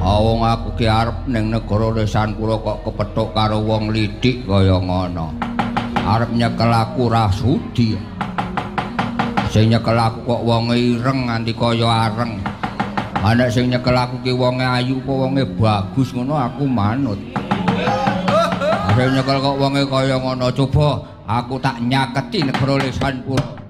Wong aku ki arep ning negara lesan kula kok kepethuk karo wong lidik kaya ngono. Arep nyekel aku rasudi. Sing nyekel aku kok wonge ireng nganti kaya areng. Anak sing nyekel aku ki wonge ayu apa wonge bagus ngono aku manut. Sing nyekel kok wonge kaya ngono coba aku tak nyaketi negara lesan kula.